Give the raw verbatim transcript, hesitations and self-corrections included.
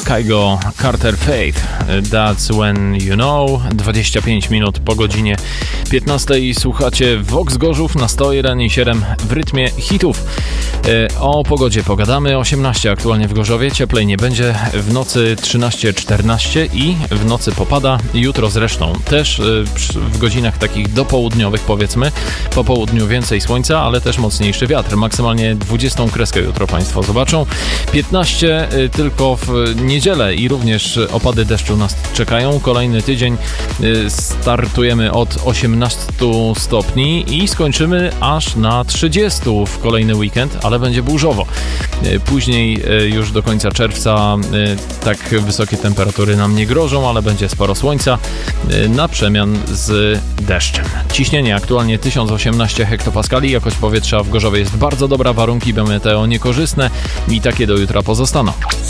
Kygo Carter Faith. That's when you know. dwadzieścia pięć minut po godzinie piętnastej. Słuchacie Vox Gorzów na sto jeden i siedem w rytmie hitów. O pogodzie pogadamy. osiemnaście aktualnie w Gorzowie. Cieplej nie będzie. W nocy trzynaście czternaście i w nocy popada. Jutro zresztą też w godzinach takich dopołudniowych, powiedzmy. Po południu więcej słońca, ale też mocniejszy wiatr. Maksymalnie dwudziestą kreskę jutro Państwo zobaczą. piętnaście tylko w niedzielę i również opady deszczu nas czekają. Kolejny tydzień startujemy od osiemnastu stopni i skończymy aż na trzydziestu w kolejny weekend, ale będzie burzowo. Później już do końca czerwca tak wysokie temperatury nam nie grożą, ale będzie sporo słońca na przemian z deszczem. Ciśnienie aktualnie tysiąc osiemnaście hektopaskali, jakość powietrza w Gorzowie jest bardzo dobra, warunki meteo niekorzystne i takie do jutra pozostaną.